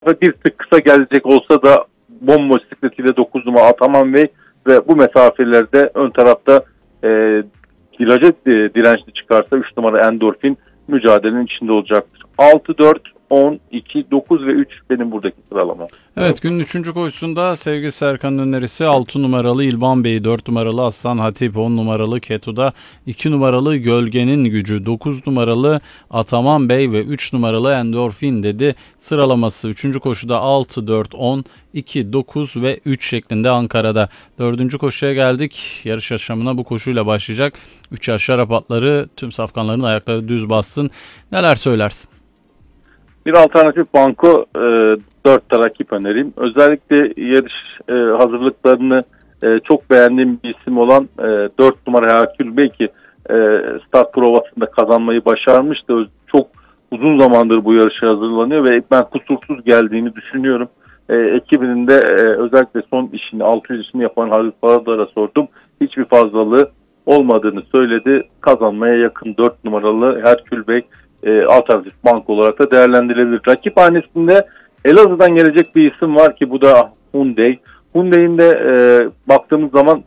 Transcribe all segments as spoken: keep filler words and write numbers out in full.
bir tık kısa gelecek olsa da bomboş bisikletiyle dokuz numara Ataman Bey ve bu mesafelerde ön tarafta e, ilaca e, dirençli çıkarsa üç numara Endorfin mücadelenin içinde olacaktır. altı, dört, on, iki, dokuz ve üç benim buradaki sıralama. Evet, günün üçüncü koşusunda sevgili Serkan'ın önerisi altı numaralı İlban Bey, dört numaralı Aslan Hatip, on numaralı Ketu'da, iki numaralı Gölgenin Gücü, dokuz numaralı Ataman Bey ve üç numaralı Endorfin dedi. Sıralaması üçüncü koşuda altı, dört, on, iki, dokuz ve üç şeklinde Ankara'da. dördüncü koşuya geldik. Yarış yaşamına bu koşuyla başlayacak. üç yaş Arap atları, tüm safkanların ayakları düz bassın. Neler söylersin? Bir alternatif banko, e, dört rakip önereyim. Özellikle yarış e, hazırlıklarını e, çok beğendiğim bir isim olan e, dört numara Herkül Bey ki e, start provasında kazanmayı başarmıştı. Çok uzun zamandır bu yarışa hazırlanıyor ve ben kusursuz geldiğini düşünüyorum. E, ekibinin de e, özellikle son işini, altı yüz işini yapan Halil Paradar'a sordum. Hiçbir fazlalığı olmadığını söyledi. Kazanmaya yakın dört numaralı Herkül Bey E, alternatif banko olarak da değerlendirilebilir. Rakip hanesinde Elazığ'dan gelecek bir isim var ki bu da Hyundai. Hyundai'nin de e, baktığımız zaman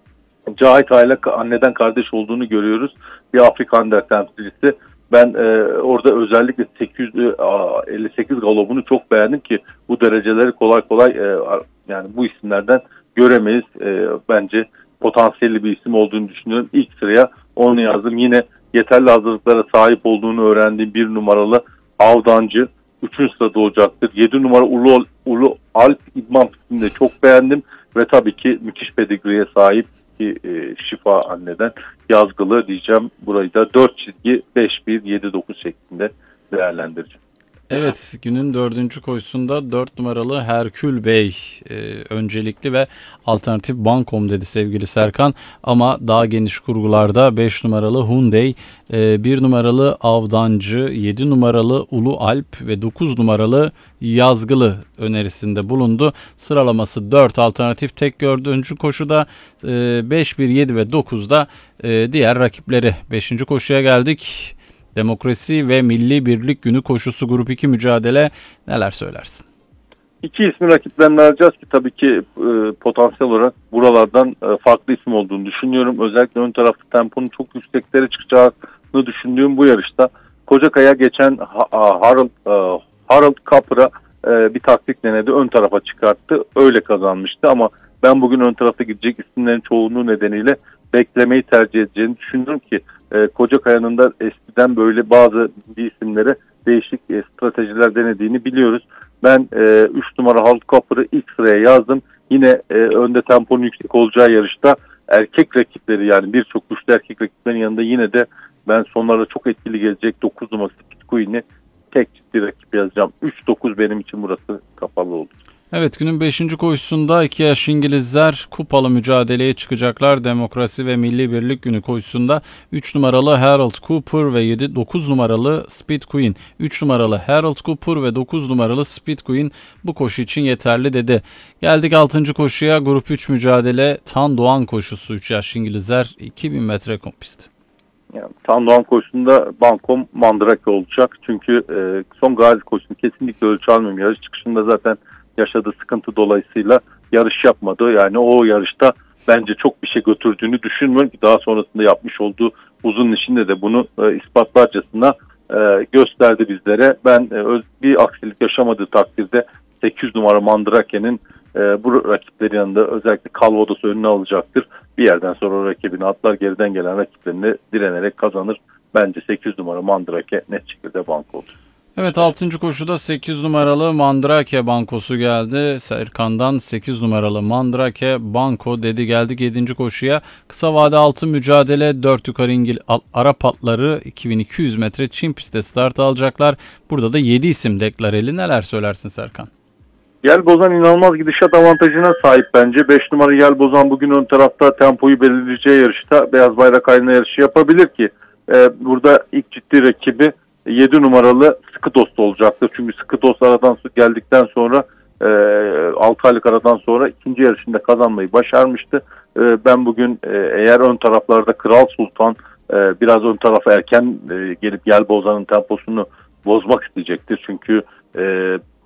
Cahit Ayla anneden kardeş olduğunu görüyoruz. Bir Afrika Under temsilcisi. Ben e, orada özellikle sekiz yüz elli sekiz galobunu çok beğendim ki bu dereceleri kolay kolay e, yani bu isimlerden göremeyiz. E, bence potansiyelli bir isim olduğunu düşünüyorum. İlk sıraya onu yazdım. Yine yeterli hazırlıklara sahip olduğunu öğrendiğim bir numaralı Avdancı üçüncü sırada olacaktır. yedi numara Ulu, Ulu Alp İdman pistinde çok beğendim ve tabii ki müthiş pedigriye sahip ki e, Şifa anneden yazgılı diyeceğim. Burayı da dört çizgi beş bir yedi dokuz şeklinde değerlendireceğim. Evet, günün dördüncü koşusunda dört numaralı Herkül Bey e, öncelikli ve alternatif bankom dedi sevgili Serkan. Ama daha geniş kurgularda beş numaralı Hyundai, e, bir numaralı Avdancı, yedi numaralı Ulu Alp ve dokuz numaralı Yazgılı önerisinde bulundu. Sıralaması dört alternatif tek dördüncü koşuda, e, beş, bir, yedi ve dokuzda e, diğer rakipleri. beşinci koşuya geldik. Demokrasi ve Milli Birlik Günü koşusu grup iki mücadele, neler söylersin? İki ismi rakiplerini arayacağız ki tabii ki e, potansiyel olarak buralardan e, farklı isim olduğunu düşünüyorum. Özellikle ön tarafta temponun çok yükseklere çıkacağını düşündüğüm bu yarışta Kocakaya geçen ha, Harold, e, Harold Kapır'a e, bir taktik denedi. Ön tarafa çıkarttı. Öyle kazanmıştı ama ben bugün ön tarafa gidecek isimlerin çoğunluğu nedeniyle beklemeyi tercih edeceğini düşünüyorum ki e, Kocakaya'nın da eskiden böyle bazı isimlere değişik e, stratejiler denediğini biliyoruz. Ben e, üç numara Harold Kapır'ı ilk sıraya yazdım. Yine e, önde temponun yüksek olacağı yarışta erkek rakipleri yani birçok güçlü erkek rakiplerin yanında yine de ben sonlarda çok etkili gelecek dokuz numara Speed Queen'i tek ciddi rakip yazacağım. üç dokuz benim için burası kapalı oldu. Evet, günün beşinci koşusunda iki yaş İngilizler kupalı mücadeleye çıkacaklar. Demokrasi ve Milli Birlik Günü koşusunda üç numaralı Harold Cooper ve yedi dokuz numaralı Speed Queen. üç numaralı Harold Cooper ve dokuz numaralı Speed Queen bu koşu için yeterli dedi. Geldik altıncı koşuya, grup üç mücadele Tan Doğan koşusu. üç yaş İngilizler, iki bin metre kum pisti. Yani, Tan Doğan koşusunda bankom Mandrake olacak. Çünkü e, son Gazi koşusunu kesinlikle ölçü almıyorum. Yarış çıkışında zaten yaşadığı sıkıntı dolayısıyla yarış yapmadı. Yani o yarışta bence çok bir şey götürdüğünü düşünmüyorum ki daha sonrasında yapmış olduğu uzun işinde de bunu e, ispatlarcasına e, gösterdi bizlere. Ben e, bir aksilik yaşamadığı takdirde sekiz numara Mandrake'nin e, bu rakipleri yanında özellikle Calvados'u önüne alacaktır. Bir yerden sonra o rakibini atlar, geriden gelen rakiplerini direnerek kazanır. Bence sekiz numara Mandrake net şekilde banko olur. Evet, altıncı koşuda sekiz numaralı Mandrake bankosu geldi. Serkan'dan sekiz numaralı Mandrake banko dedi. Geldik yedinci koşuya. Kısa vade altı mücadele dört yukarı İngil Arap atları iki bin iki yüz metre Çin pistte start alacaklar. Burada da yedi isim deklareli. Neler söylersin Serkan? Yelbozan inanılmaz gidişat avantajına sahip bence. beş numara Yelbozan bugün ön tarafta tempoyu belirleyeceği yarışta beyaz bayrak haline yarışı yapabilir ki e, burada ilk ciddi rakibi yedi numaralı Sıkı olacaktır. Çünkü Sıkı aradan geldikten sonra e, altı aylık aradan sonra ikinci yarışında kazanmayı başarmıştı. E, ben bugün e, eğer ön taraflarda Kral Sultan e, biraz ön tarafa erken e, gelip Yelbozan'ın temposunu bozmak isteyecektir. Çünkü e,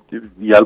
yel